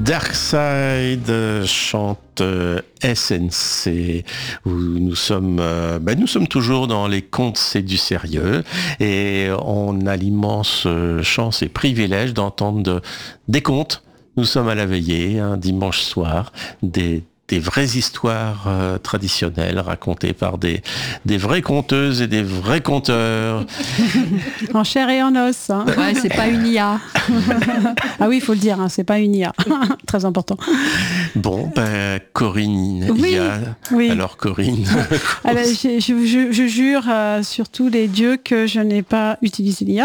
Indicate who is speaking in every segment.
Speaker 1: Dark Side chante SNC, où nous sommes toujours dans les contes, c'est du sérieux, et on a l'immense chance et privilège d'entendre des contes. Nous sommes à la veillée, un dimanche soir, des vraies histoires traditionnelles racontées par des vraies conteuses et des vrais conteurs.
Speaker 2: En chair et en os. Hein.
Speaker 3: Ouais, c'est pas une IA.
Speaker 2: Ah oui, il faut le dire, hein, c'est pas une IA. Très important.
Speaker 1: Bon, Corinne,
Speaker 2: oui,
Speaker 1: IA.
Speaker 2: Oui.
Speaker 1: Alors Corinne.
Speaker 2: Alors, je jure sur tous les dieux que je n'ai pas utilisé l'IA.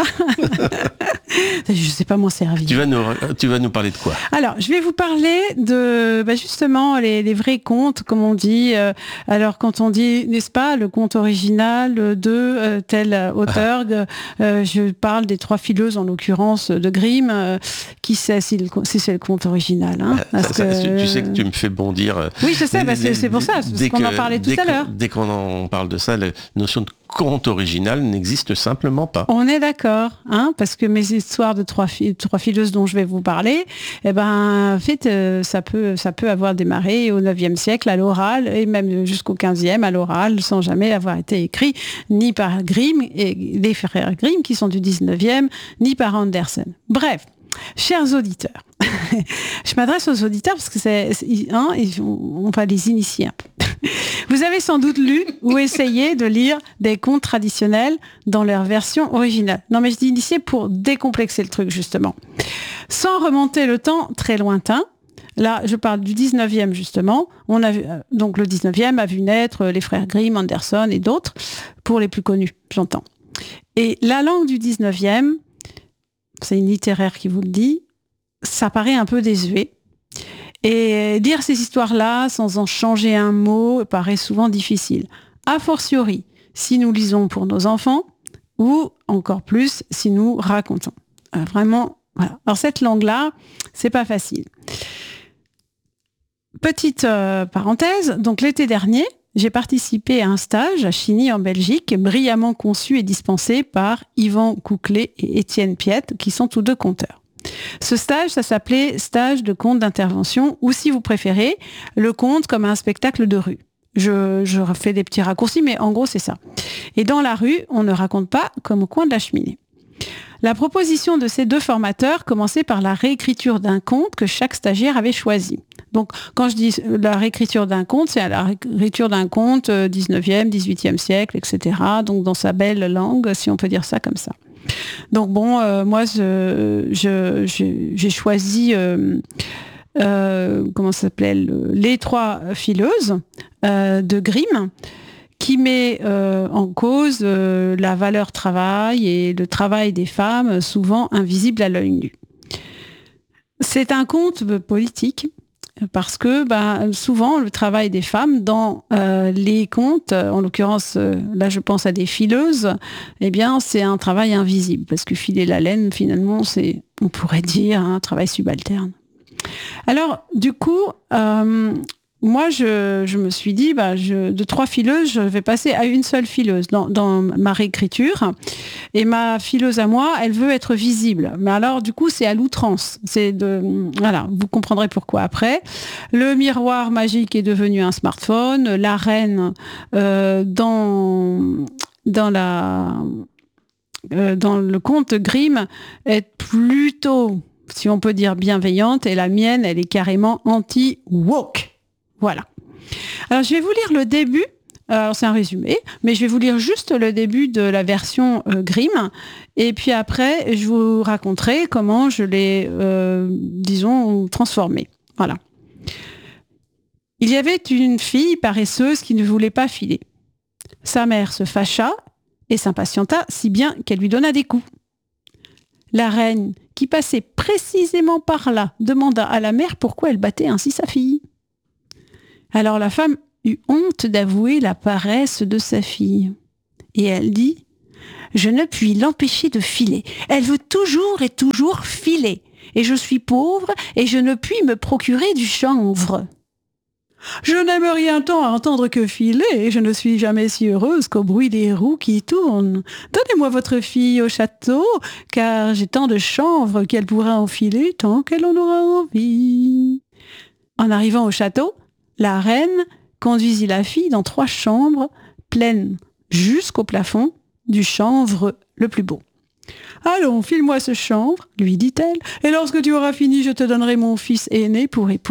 Speaker 2: Je ne sais pas m'en servir.
Speaker 1: Tu vas nous parler de quoi?
Speaker 2: Alors, je vais vous parler de justement les vrais contes, comme on dit. Alors, quand on dit, n'est-ce pas, le conte original de tel auteur, je parle des Trois fileuses, en l'occurrence de Grimm, qui sait si c'est le conte original. Hein,
Speaker 1: tu sais que tu me fais bondir.
Speaker 2: Oui, je sais, c'est pour ça, parce qu'on en parlait tout à l'heure.
Speaker 1: Dès qu'on en parle de ça, la notion de conte original n'existe simplement pas.
Speaker 2: On est d'accord, hein, parce que mes histoires de trois fileuses dont je vais vous parler, en fait, ça peut avoir démarré au 9e siècle à l'oral et même jusqu'au 15e à l'oral sans jamais avoir été écrit ni par Grimm et les frères Grimm qui sont du 19e, ni par Andersen. Bref, chers auditeurs, je m'adresse aux auditeurs parce que on va les initier un peu. Vous avez sans doute lu ou essayé de lire des contes traditionnels dans leur version originale. Non, mais je dis initier pour décomplexer le truc, justement. Sans remonter le temps très lointain, là, je parle du 19e, justement. Donc, le 19e a vu naître les frères Grimm, Andersen et d'autres, pour les plus connus, j'entends. Et la langue du 19e, c'est une littéraire qui vous le dit, ça paraît un peu désuet. Et lire ces histoires-là sans en changer un mot paraît souvent difficile. A fortiori, si nous lisons pour nos enfants, ou encore plus, si nous racontons. Vraiment, voilà. Alors cette langue-là, c'est pas facile. Petite parenthèse, donc l'été dernier, j'ai participé à un stage à Chigny en Belgique, brillamment conçu et dispensé par Yvan Couclet et Étienne Piette, qui sont tous deux conteurs. Ce stage, ça s'appelait stage de conte d'intervention, ou si vous préférez, le conte comme un spectacle de rue. Je refais des petits raccourcis, mais en gros, c'est ça. Et dans la rue, on ne raconte pas comme au coin de la cheminée. La proposition de ces deux formateurs commençait par la réécriture d'un conte que chaque stagiaire avait choisi. Donc, quand je dis la réécriture d'un conte, c'est la réécriture d'un conte 19e, 18e siècle, etc. Donc, dans sa belle langue, si on peut dire ça comme ça. Donc bon, moi j'ai choisi comment ça s'appelait Les Trois fileuses de Grimm, qui met en cause la valeur travail et le travail des femmes, souvent invisible à l'œil nu. C'est un conte politique. Parce que souvent, le travail des femmes dans les contes, en l'occurrence, là je pense à des fileuses, eh bien c'est un travail invisible. Parce que filer la laine, finalement, c'est, on pourrait dire, un travail subalterne. Alors, du coup, moi, je me suis dit, de trois fileuses, je vais passer à une seule fileuse dans ma réécriture. Et ma fileuse à moi, elle veut être visible. Mais alors, du coup, c'est à l'outrance. Voilà, vous comprendrez pourquoi après. Le miroir magique est devenu un smartphone. La reine, dans le conte Grimm, est plutôt, si on peut dire, bienveillante. Et la mienne, elle est carrément anti-woke. Voilà. Alors, je vais vous lire le début. Alors, c'est un résumé, mais je vais vous lire juste le début de la version Grimm. Et puis après, je vous raconterai comment je l'ai, transformé. Voilà. Il y avait une fille paresseuse qui ne voulait pas filer. Sa mère se fâcha et s'impatienta si bien qu'elle lui donna des coups. La reine, qui passait précisément par là, demanda à la mère pourquoi elle battait ainsi sa fille. Alors la femme eut honte d'avouer la paresse de sa fille. Et elle dit « Je ne puis l'empêcher de filer. Elle veut toujours et toujours filer. Et je suis pauvre et je ne puis me procurer du chanvre. Je n'aime rien tant à entendre que filer et je ne suis jamais si heureuse qu'au bruit des roues qui tournent. Donnez-moi votre fille au château, car j'ai tant de chanvre qu'elle pourra enfiler tant qu'elle en aura envie. » En arrivant au château, la reine conduisit la fille dans 3 chambres pleines jusqu'au plafond du chanvre le plus beau. « Allons, file-moi ce chanvre, lui dit-elle, et lorsque tu auras fini, je te donnerai mon fils aîné pour époux. »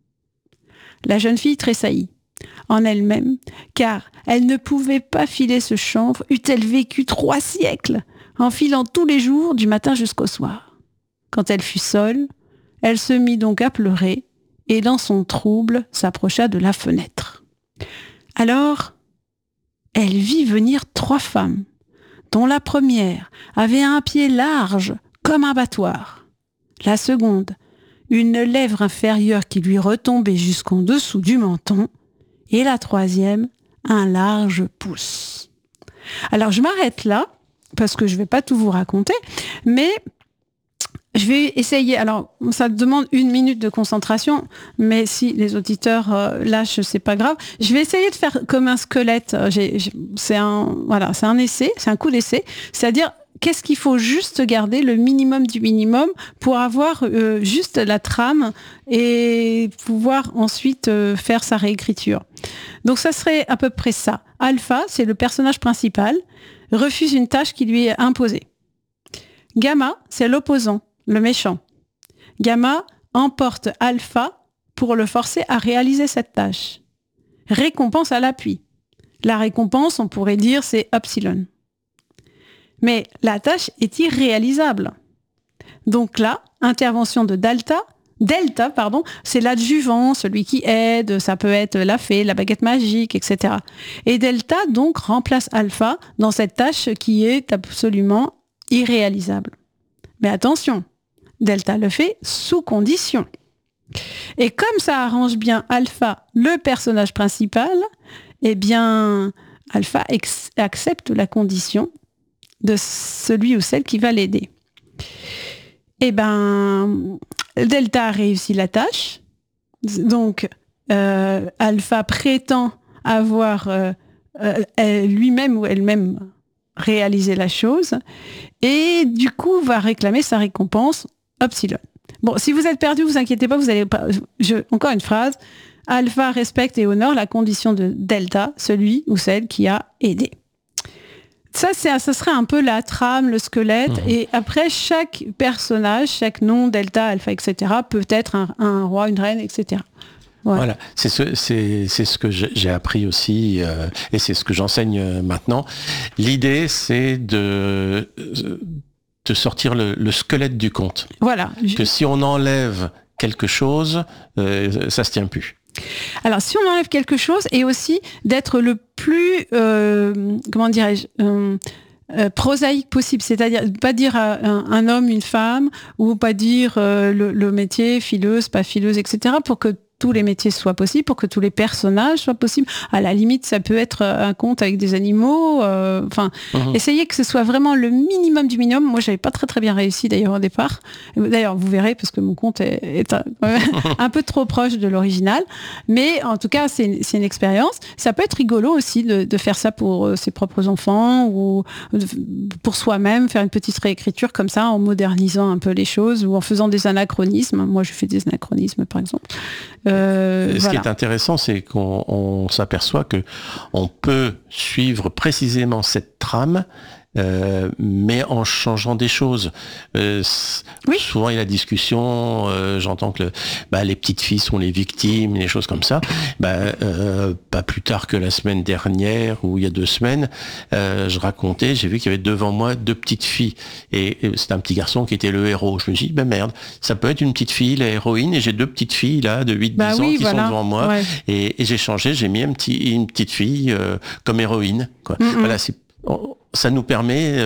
Speaker 2: La jeune fille tressaillit en elle-même, car elle ne pouvait pas filer ce chanvre, eût-elle vécu 3 siècles, en filant tous les jours du matin jusqu'au soir. Quand elle fut seule, elle se mit donc à pleurer, et dans son trouble s'approcha de la fenêtre. Alors, elle vit venir 3 femmes, dont la première avait un pied large comme un battoir, la seconde, une lèvre inférieure qui lui retombait jusqu'en dessous du menton, et la troisième, un large pouce. Alors je m'arrête là, parce que je ne vais pas tout vous raconter, mais je vais essayer, alors ça demande 1 minute de concentration, mais si les auditeurs lâchent, c'est pas grave. Je vais essayer de faire comme un squelette. C'est un essai, c'est un coup d'essai, c'est-à-dire qu'est-ce qu'il faut juste garder, le minimum du minimum, pour avoir juste la trame et pouvoir ensuite faire sa réécriture. Donc ça serait à peu près ça. Alpha, c'est le personnage principal, refuse une tâche qui lui est imposée. Gamma, c'est l'opposant, le méchant. Gamma emporte Alpha pour le forcer à réaliser cette tâche. Récompense à l'appui. La récompense, on pourrait dire, c'est Epsilon. Mais la tâche est irréalisable. Donc là, intervention de Delta, c'est l'adjuvant, celui qui aide, ça peut être la fée, la baguette magique, etc. Et Delta, donc, remplace Alpha dans cette tâche qui est absolument irréalisable. Mais attention, Delta le fait sous condition. Et comme ça arrange bien Alpha, le personnage principal, eh bien, Alpha accepte la condition de celui ou celle qui va l'aider. Eh ben, Delta a réussi la tâche. Donc, Alpha prétend avoir lui-même ou elle-même réalisé la chose et du coup va réclamer sa récompense Epsilon. Bon, si vous êtes perdu, vous inquiétez pas, vous allez pas. Encore une phrase. Alpha respecte et honore la condition de Delta, celui ou celle qui a aidé. Ça serait un peu la trame, le squelette. Et après, chaque personnage, chaque nom, Delta, Alpha, etc., peut être un roi, une reine, etc.
Speaker 1: Voilà, c'est ce que j'ai appris aussi, et c'est ce que j'enseigne maintenant. L'idée, c'est de sortir le squelette du conte.
Speaker 2: Voilà.
Speaker 1: Que si on enlève quelque chose, ça se tient plus.
Speaker 2: Alors, si on enlève quelque chose, et aussi d'être le plus, prosaïque possible, c'est-à-dire pas dire un homme, une femme, ou pas dire le métier, fileuse, pas fileuse, etc., pour que tous les métiers soient possibles, pour que tous les personnages soient possibles. À la limite, ça peut être un conte avec des animaux. Essayez que ce soit vraiment le minimum du minimum. Moi, j'avais pas très bien réussi d'ailleurs au départ. D'ailleurs, vous verrez, parce que mon conte est un peu trop proche de l'original. Mais en tout cas, c'est une expérience. Ça peut être rigolo aussi de faire ça pour ses propres enfants ou pour soi-même, faire une petite réécriture comme ça, en modernisant un peu les choses ou en faisant des anachronismes. Moi, je fais des anachronismes, par exemple.
Speaker 1: Ce qui est intéressant, c'est qu'on s'aperçoit que on peut suivre précisément cette trame, mais en changeant des choses. Oui. Souvent, il y a la discussion, j'entends que les petites filles sont les victimes, des choses comme ça. Pas plus tard que la semaine dernière, ou il y a 2 semaines, j'ai vu qu'il y avait devant moi 2 petites filles. Et c'est un petit garçon qui était le héros. Je me suis dit, merde, ça peut être une petite fille, la héroïne, et j'ai 2 petites filles, là, de 8-10 ans qui sont devant moi. Ouais. Et j'ai changé, j'ai mis une petite fille comme héroïne, quoi. Voilà, ça nous permet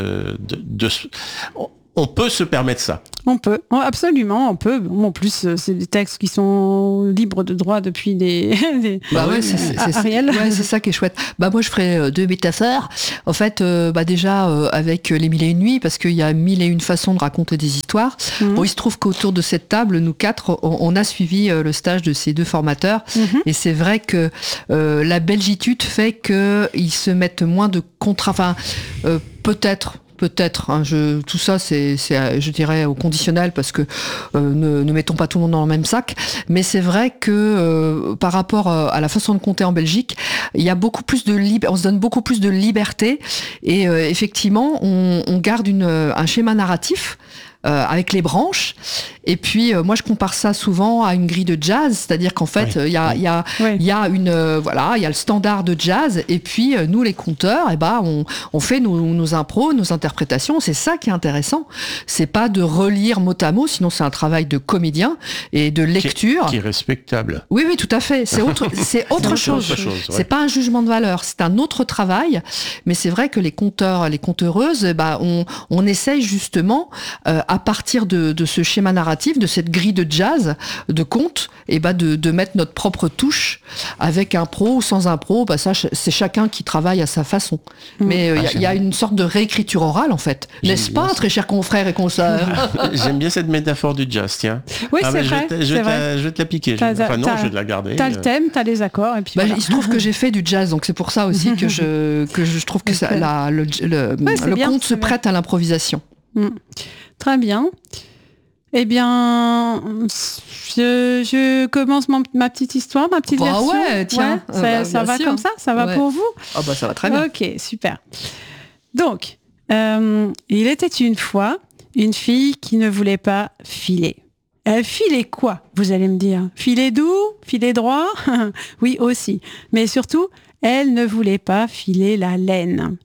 Speaker 1: on peut se permettre ça.
Speaker 2: On peut, absolument, on peut. En plus, c'est des textes qui sont libres de droit depuis
Speaker 3: Ariel. Ouais, c'est ça qui est chouette. Moi, je ferai 2 métaphores. En fait, déjà, avec les 1001 nuits, parce qu'il y a 1001 façons de raconter des histoires. Bon, il se trouve qu'autour de cette table, nous 4, on a suivi le stage de ces 2 formateurs. Et c'est vrai que la belgitude fait qu'ils se mettent moins de contraintes. Peut-être peut-être. Hein, tout ça, c'est, je dirais, au conditionnel, parce que ne mettons pas tout le monde dans le même sac. Mais c'est vrai que par rapport à la façon de compter en Belgique, il y a beaucoup plus on se donne beaucoup plus de liberté. Et effectivement, on garde un schéma narratif avec les branches. Et puis, moi, je compare ça souvent à une grille de jazz, c'est-à-dire qu'en fait, il y a le standard de jazz, et puis nous, les conteurs, on fait nos impros, nos interprétations. C'est ça qui est intéressant. C'est pas de relire mot à mot, sinon c'est un travail de comédien et de lecture. Qui
Speaker 1: est respectable.
Speaker 3: Oui, tout à fait. C'est autre chose. C'est pas un jugement de valeur, c'est un autre travail. Mais c'est vrai que les conteurs, les conteuses, on essaye justement, à partir de ce schéma narratif, de cette grille de jazz, de conte, de mettre notre propre touche avec impro ou sans impro. Ça, c'est chacun qui travaille à sa façon. Mais il y a une sorte de réécriture orale, en fait. N'est-ce pas, très chers confrères et consoeurs?
Speaker 1: J'aime bien cette métaphore du jazz, tiens.
Speaker 2: Oui, c'est vrai.
Speaker 1: Je vais te la piquer. Je vais te la garder.
Speaker 2: T'as le thème, t'as les accords. Et puis voilà.
Speaker 3: Il se trouve que j'ai fait du jazz, donc c'est pour ça aussi que je trouve que le conte se prête à l'improvisation.
Speaker 2: Très bien. Eh bien, je commence ma petite histoire, ma petite version.
Speaker 3: Ouais, tiens.
Speaker 2: Ça va sûr. Comme ça? Ça va pour vous?
Speaker 3: Ça va très bien.
Speaker 2: Ok, super. Donc, il était une fois une fille qui ne voulait pas filer. Elle filait quoi, vous allez me dire? Filer doux? Filer droit? Oui, aussi. Mais surtout, elle ne voulait pas filer la laine.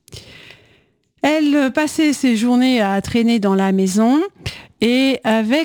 Speaker 2: Elle passait ses journées à traîner dans la maison et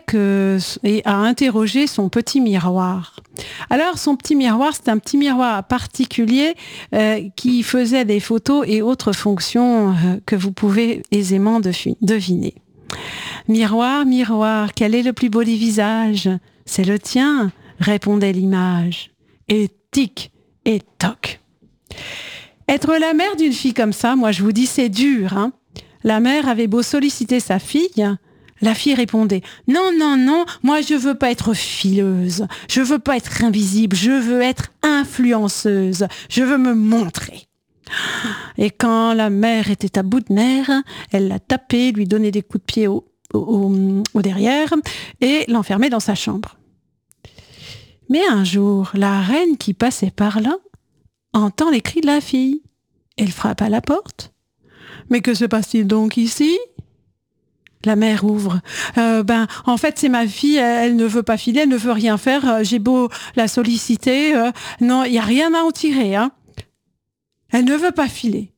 Speaker 2: à interroger son petit miroir. Alors, son petit miroir, c'est un petit miroir particulier qui faisait des photos et autres fonctions que vous pouvez aisément deviner. Miroir, miroir, quel est le plus beau des visages? C'est le tien, répondait l'image. Et tic et toc. Être la mère d'une fille comme ça, moi je vous dis, c'est dur. Hein. La mère avait beau solliciter sa fille, la fille répondait « Non, non, non, moi je veux pas être fileuse, je veux pas être invisible, je veux être influenceuse, je veux me montrer. » Et quand la mère était à bout de nerfs, elle la tapait, lui donnait des coups de pied au derrière et l'enfermait dans sa chambre. Mais un jour, la reine qui passait par là entend les cris de la fille. Elle frappe à la porte. « Mais que se passe-t-il donc ici ?» La mère ouvre. En fait, c'est ma fille, elle ne veut pas filer, elle ne veut rien faire. J'ai beau la solliciter. Non, il n'y a rien à en tirer. Hein. Elle ne veut pas filer.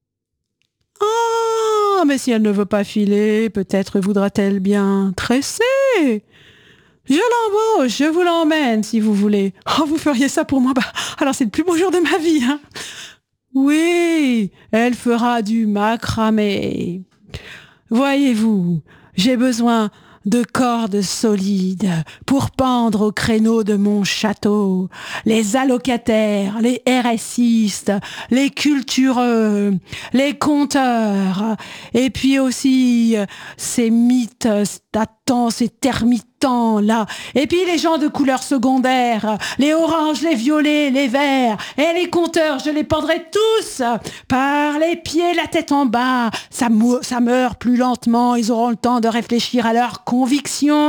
Speaker 2: Ah, mais si elle ne veut pas filer, peut-être voudra-t-elle bien tresser. Je l'embauche, je vous l'emmène si vous voulez. Oh, vous feriez ça pour moi? Alors c'est le plus beau jour de ma vie. Hein. Oui, elle fera du macramé. Voyez-vous, j'ai besoin de cordes solides pour pendre au créneau de mon château les allocataires, les RSistes, les cultureux, les conteurs, et puis aussi ces mythes, ces termitants là, et puis les gens de couleur secondaire, les oranges, les violets, les verts, et les conteurs, je les pendrai tous par les pieds, la tête en bas. Ça meurt plus lentement, ils auront le temps de réfléchir à leurs convictions.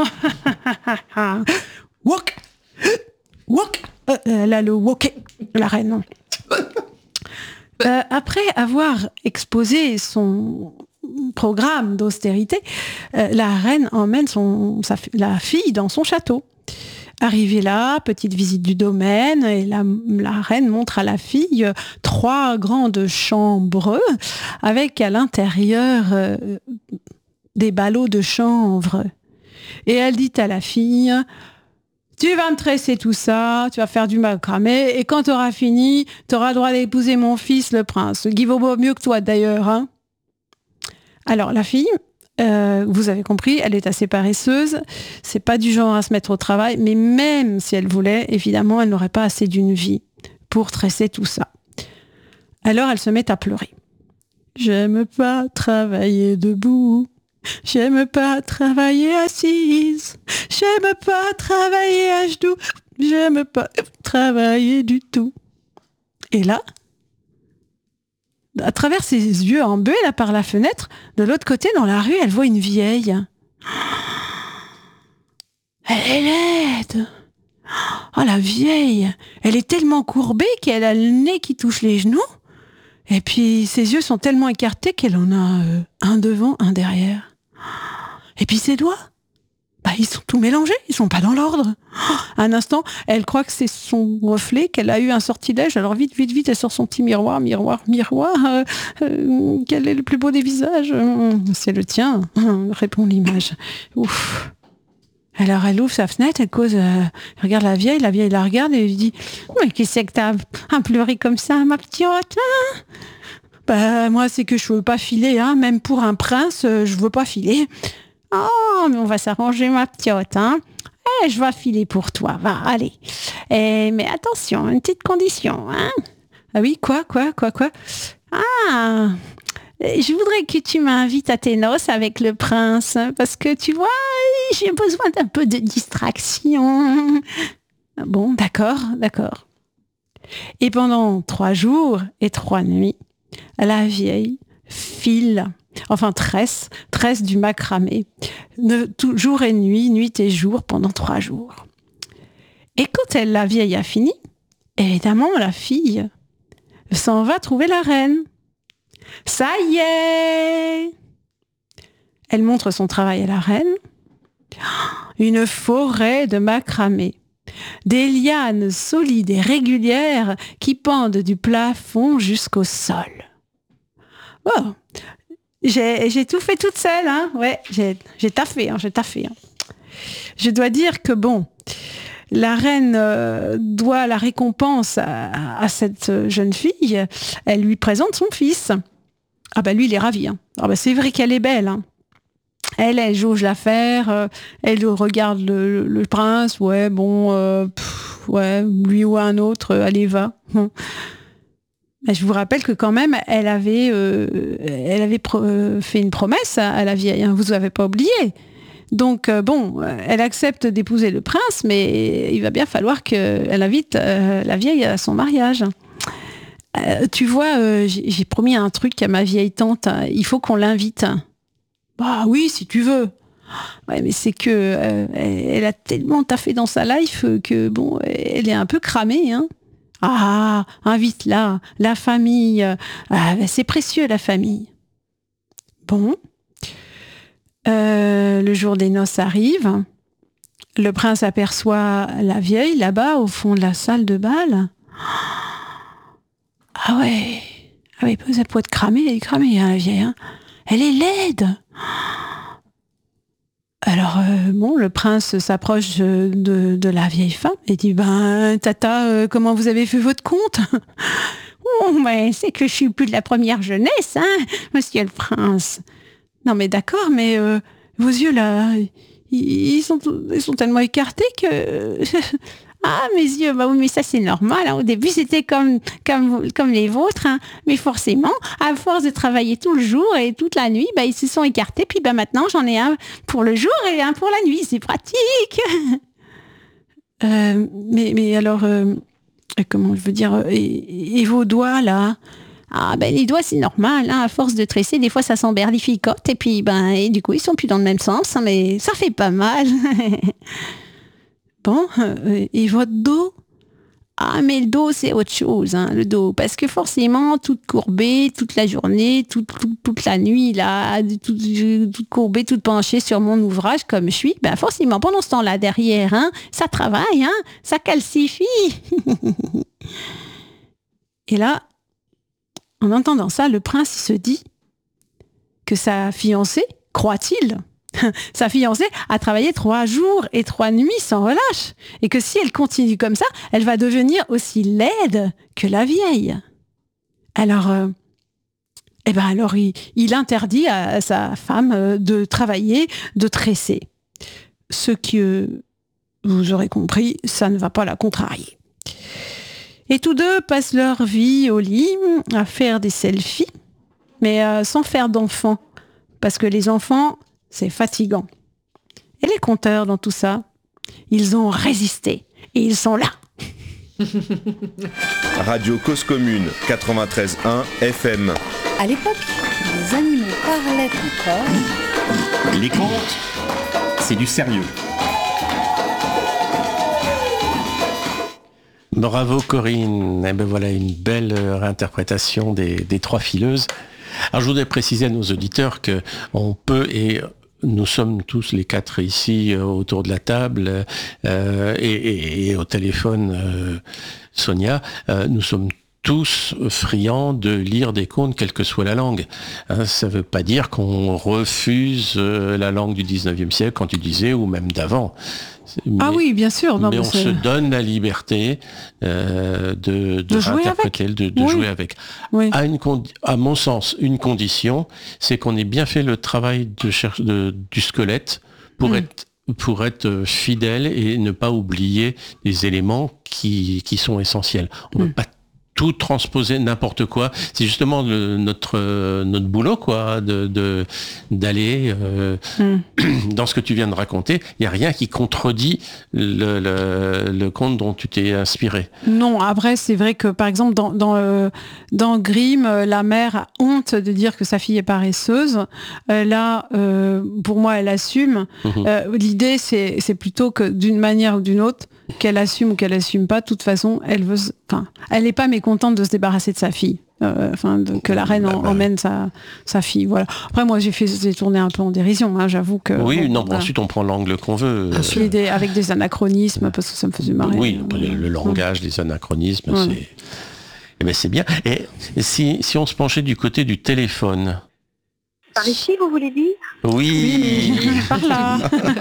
Speaker 2: Wok, wok, là le woké, la reine. Après avoir exposé son programme d'austérité, la reine emmène la fille dans son château. Arrivée là, petite visite du domaine, et la reine montre à la fille 3 grandes chambres avec à l'intérieur des ballots de chanvre. Et elle dit à la fille: tu vas me tresser tout ça, tu vas faire du macramé, et quand tu auras fini, tu auras le droit d'épouser mon fils, le prince, qui vaut mieux que toi d'ailleurs. Hein. Alors la fille, vous avez compris, elle est assez paresseuse, c'est pas du genre à se mettre au travail, mais même si elle voulait, évidemment, elle n'aurait pas assez d'une vie pour tresser tout ça. Alors elle se met à pleurer. J'aime pas travailler debout. J'aime pas travailler assise. J'aime pas travailler à genoux. J'aime pas travailler du tout. Et là, à travers ses yeux en buée, là, par la fenêtre, de l'autre côté, dans la rue, elle voit une vieille. Elle est laide. Oh, la vieille, elle est tellement courbée qu'elle a le nez qui touche les genoux. Et puis, ses yeux sont tellement écartés qu'elle en a un devant, un derrière. Et puis, ses doigts, ils sont tout mélangés, ils sont pas dans l'ordre. Un instant, elle croit que c'est son reflet, qu'elle a eu un sortilège. Alors vite, elle sort son petit miroir. Quel est le plus beau des visages ? C'est le tien, répond l'image. Ouf. Alors elle ouvre sa fenêtre, elle cause, elle regarde la vieille la regarde et lui dit « Mais qu'est-ce que t'as à pleurer comme ça, ma petite moi, c'est que je veux pas filer, hein. Même pour un prince, je veux pas filer. Oh, mais on va s'arranger, ma petite, hein. Je vais filer pour toi, va, allez. Mais attention, une petite condition, hein. Ah oui, quoi. Ah, je voudrais que tu m'invites à tes noces avec le prince, parce que tu vois, j'ai besoin d'un peu de distraction. Bon, d'accord. Et pendant 3 jours et 3 nuits, la vieille tresse du macramé, jour et nuit et jour, pendant 3 jours. Et quand la vieille a fini, évidemment, la fille s'en va trouver la reine. Ça y est! Elle montre son travail à la reine. Une forêt de macramé. Des lianes solides et régulières qui pendent du plafond jusqu'au sol. Oh, j'ai tout fait toute seule, hein. Ouais, j'ai taffé. Je dois dire que la reine doit la récompense à cette jeune fille. Elle lui présente son fils. Ah lui, il est ravi. Hein. C'est vrai qu'elle est belle. Hein. Elle jauge l'affaire. Elle regarde le prince. Ouais, lui ou un autre, allez, va. Je vous rappelle que quand même, elle avait fait une promesse à la vieille. Hein. Vous n'avez pas oublié. Donc, elle accepte d'épouser le prince, mais il va bien falloir qu'elle invite la vieille à son mariage. Tu vois, j'ai promis un truc à ma vieille tante. Il faut qu'on l'invite. Bah oui, si tu veux. Ouais, mais c'est que elle a tellement taffé dans sa life que elle est un peu cramée. Hein. Ah, invite-la, la famille. C'est précieux, la famille. Bon. Le jour des noces arrive. Le prince aperçoit la vieille là-bas au fond de la salle de bal. Ah ouais, ça peut être cramé, elle est cramée, hein, la vieille. Hein. Elle est laide. Alors, le prince s'approche de la vieille femme et dit, tata, comment vous avez fait votre compte ? Oh, mais c'est que je suis plus de la première jeunesse, hein, monsieur le prince. Non, mais d'accord, mais vos yeux, là, ils sont tellement écartés que... Ah, mes yeux, oui, mais ça, c'est normal. Hein. Au début, c'était comme les vôtres. Hein. Mais forcément, à force de travailler tout le jour et toute la nuit, ils se sont écartés. Puis maintenant, j'en ai un pour le jour et un pour la nuit. C'est pratique. Mais alors, comment je veux dire, et vos doigts, là ? Ah, les doigts, c'est normal. Hein. À force de tresser, des fois, ça s'emberlificote. Et puis, et du coup, ils sont plus dans le même sens. Hein, mais ça fait pas mal. Bon, et votre dos ? Ah, mais le dos, c'est autre chose, hein, le dos. Parce que forcément, toute courbée, toute la journée, toute la nuit, là, toute courbée, toute penchée sur mon ouvrage, comme je suis, forcément, pendant ce temps-là, derrière, hein, ça travaille, hein, ça calcifie. Et là, en entendant ça, le prince, il se dit que sa fiancée, croit-il, sa fiancée a travaillé 3 jours et 3 nuits sans relâche. Et que si elle continue comme ça, elle va devenir aussi laide que la vieille. Alors, il interdit à sa femme de travailler, de tresser. Ce que, vous aurez compris, ça ne va pas la contrarier. Et tous deux passent leur vie au lit à faire des selfies, mais sans faire d'enfants. Parce que les enfants... c'est fatigant. Et les conteurs dans tout ça, ils ont résisté. Et ils sont là.
Speaker 4: Radio Cause Commune 93.1 FM.
Speaker 5: À l'époque, les animaux parlaient encore.
Speaker 6: Les contes, c'est du sérieux.
Speaker 1: Bravo Corinne, ben voilà une belle réinterprétation des Trois Fileuses. Alors je voudrais préciser à nos auditeurs que on peut, et nous sommes tous les quatre ici autour de la table et au téléphone, Sonia, nous sommes tous friands de lire des contes, quelle que soit la langue. Ça ne veut pas dire qu'on refuse la langue du 19e siècle, quand tu disais, ou même d'avant.
Speaker 2: Ah oui, bien sûr. Non,
Speaker 1: mais on se donne la liberté de
Speaker 2: jouer
Speaker 1: réinterpréter,
Speaker 2: avec.
Speaker 1: de jouer avec.
Speaker 2: Oui.
Speaker 1: À mon sens, une condition, c'est qu'on ait bien fait le travail du squelette pour être fidèle et ne pas oublier les éléments qui sont essentiels. On ne peut pas tout transposer, n'importe quoi. C'est justement notre boulot, quoi, d'aller dans ce que tu viens de raconter. Il n'y a rien qui contredit le conte dont tu t'es inspiré.
Speaker 2: Non, après, c'est vrai que, par exemple, dans Grimm, la mère a honte de dire que sa fille est paresseuse. Là, pour moi, elle assume. L'idée, c'est plutôt que d'une manière ou d'une autre, qu'elle assume ou qu'elle assume pas, de toute façon, elle n'est pas mécontente de se débarrasser de sa fille. Que la reine emmène sa fille. Voilà. Après, moi, j'ai tourné un peu en dérision, hein, j'avoue que...
Speaker 1: Oui, ensuite, on prend l'angle qu'on veut.
Speaker 2: Avec des anachronismes, parce que ça me faisait marrer.
Speaker 1: Oui, le langage, les anachronismes, c'est bien. Et si on se penchait du côté du téléphone...
Speaker 7: Par ici, vous voulez dire ?
Speaker 1: Oui.
Speaker 2: Par là.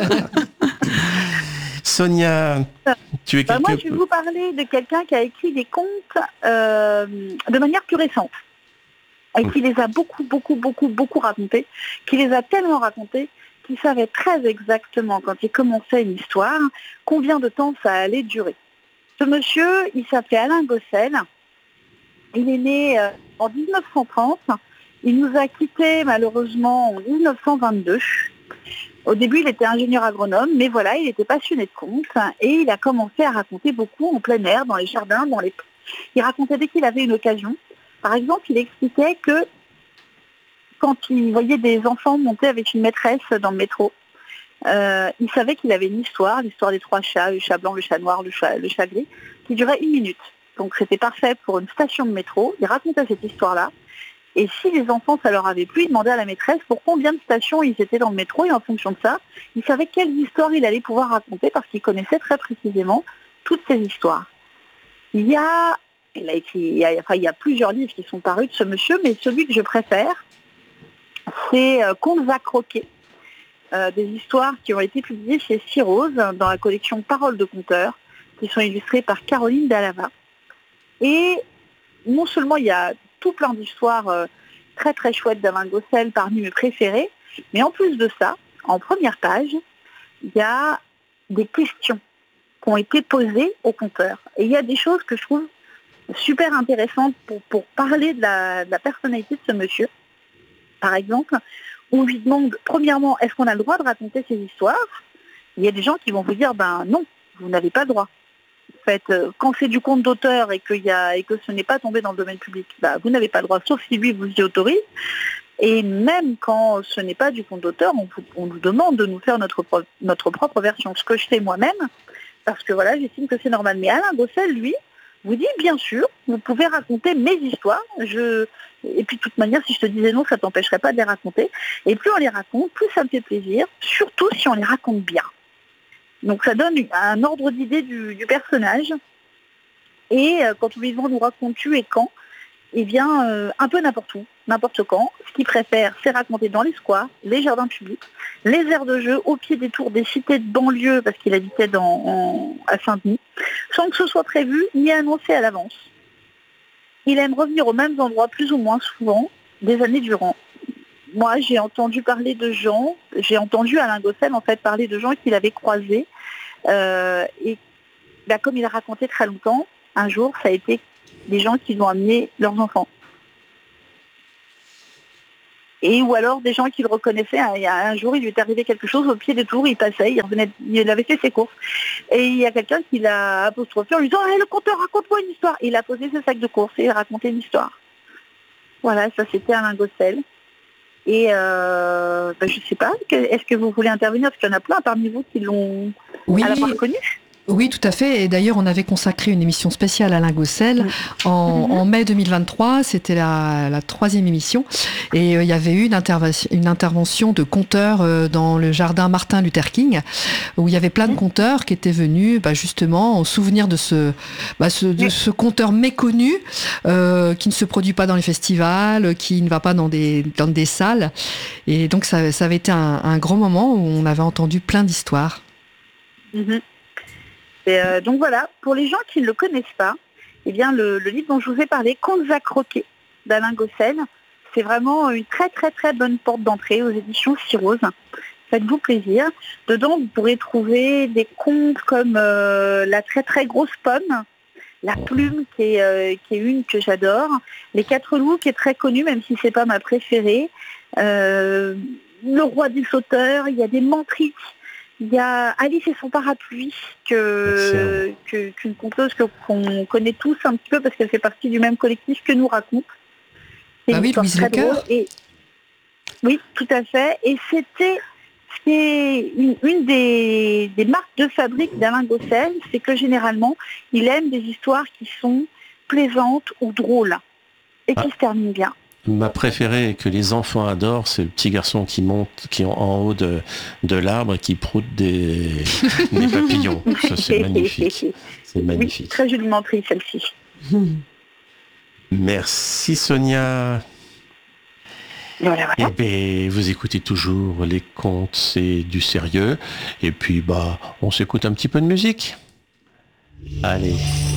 Speaker 1: Sonia, tu es
Speaker 7: moi, je vais vous parler de quelqu'un qui a écrit des contes de manière plus récente et qui les a beaucoup racontés, qui les a tellement racontés qu'il savait très exactement, quand il commençait une histoire, combien de temps ça allait durer. Ce monsieur, il s'appelait Alain Gossel. Il est né en 1930. Il nous a quittés malheureusement en 1922. Au début, il était ingénieur agronome, mais voilà, il était passionné de contes et il a commencé à raconter beaucoup en plein air, dans les jardins, Il racontait dès qu'il avait une occasion. Par exemple, il expliquait que quand il voyait des enfants monter avec une maîtresse dans le métro, il savait qu'il avait une histoire, l'histoire des trois chats, le chat blanc, le chat noir, le chat gris, qui durait 1 minute. Donc c'était parfait pour une station de métro. Il racontait cette histoire-là. Et si les enfants, ça leur avait plu, ils demandaient à la maîtresse pour combien de stations ils étaient dans le métro. Et en fonction de ça, il savait quelles histoires il allait pouvoir raconter parce qu'il connaissait très précisément toutes ces histoires. Il y a plusieurs livres qui sont parus de ce monsieur, mais celui que je préfère, c'est Contes à croquer. Des histoires qui ont été publiées chez Cyrose dans la collection Paroles de conteurs, qui sont illustrées par Caroline Dalava. Et non seulement il y a tout plein d'histoires très très chouettes d'Alain Gossel parmi mes préférés, mais en plus de ça, en première page, il y a des questions qui ont été posées aux conteurs. Et il y a des choses que je trouve super intéressantes pour parler de la personnalité de ce monsieur. Par exemple, on lui demande, premièrement, est-ce qu'on a le droit de raconter ces histoires ? Il y a des gens qui vont vous dire, non, vous n'avez pas le droit. En fait, quand c'est du conte d'auteur et que ce n'est pas tombé dans le domaine public, vous n'avez pas le droit, sauf si lui vous y autorise. Et même quand ce n'est pas du conte d'auteur, on nous demande de nous faire notre propre version, ce que je fais moi-même, parce que voilà, j'estime que c'est normal. Mais Alain Gossel, lui, vous dit, bien sûr, vous pouvez raconter mes histoires. Et puis de toute manière, si je te disais non, ça ne t'empêcherait pas de les raconter. Et plus on les raconte, plus ça me fait plaisir, surtout si on les raconte bien. Donc ça donne un ordre d'idée du personnage. Et quand on lui demande nous racontes-tu et quand, eh bien, un peu n'importe où, n'importe quand. Ce qu'il préfère, c'est raconter dans les squares, les jardins publics, les aires de jeu, au pied des tours des cités de banlieue, parce qu'il habitait à Saint-Denis, sans que ce soit prévu ni annoncé à l'avance. Il aime revenir aux mêmes endroits plus ou moins souvent, des années durant. Moi, j'ai entendu parler de gens, j'ai entendu Alain Gossel en fait parler de gens qu'il avait croisés. Et comme il a raconté très longtemps, un jour, ça a été des gens qui ont amené leurs enfants. Et ou alors des gens qui le reconnaissaient. Il y a un jour, il lui est arrivé quelque chose au pied des tours, il passait, il avait fait ses courses. Et il y a quelqu'un qui l'a apostrophé en lui disant « le conteur, raconte-moi une histoire !» Il a posé ce sac de courses et il racontait une histoire. Voilà, ça c'était Alain Gossel. Et je sais pas, est-ce que vous voulez intervenir? Parce qu'il y en a plein parmi vous qui l'ont à la fois reconnu.
Speaker 3: Oui, tout à fait. Et d'ailleurs, on avait consacré une émission spéciale à Alain Gossel en mai 2023. C'était la 3e émission. Et il y avait eu une intervention de conteurs dans le jardin Martin Luther King, où il y avait plein de conteurs qui étaient venus justement en souvenir de ce conteur méconnu qui ne se produit pas dans les festivals, qui ne va pas dans des salles. Et donc, ça avait été un grand moment où on avait entendu plein d'histoires.
Speaker 7: Et donc voilà, pour les gens qui ne le connaissent pas, eh bien le livre dont je vous ai parlé, Contes à croquer, d'Alain Gossel, c'est vraiment une très très très bonne porte d'entrée aux éditions Cyrose. Faites-vous plaisir. Dedans, vous pourrez trouver des contes comme La très très grosse pomme, La plume qui est une que j'adore, Les 4 loups qui est très connu même si c'est pas ma préférée, Le roi des sauteurs, il y a des mentriques. Il y a Alice et son parapluie, qu'une conteuse qu'on connaît tous un petit peu parce qu'elle fait partie du même collectif que nous raconte.
Speaker 3: Ah oui, Louise Lecoeur.
Speaker 7: Oui, tout à fait. Et c'est une des marques de fabrique d'Alain Gossel, c'est que généralement, il aime des histoires qui sont plaisantes ou drôles et qui se terminent bien.
Speaker 1: Ma préférée et que les enfants adorent, c'est le petit garçon qui est en haut de l'arbre et qui proute des papillons. Ça, c'est magnifique. C'est magnifique.
Speaker 7: Oui, très joliment pris, celle-ci.
Speaker 1: Merci Sonia.
Speaker 7: Voilà.
Speaker 1: Eh bien, vous écoutez toujours les contes, c'est du sérieux. Et puis, on s'écoute un petit peu de musique. Allez.